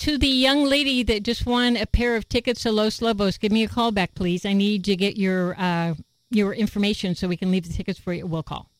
to the young lady that just won a pair of tickets to Los Lobos, give me a call back, please. I need to get your information so we can leave the tickets for you. We'll call.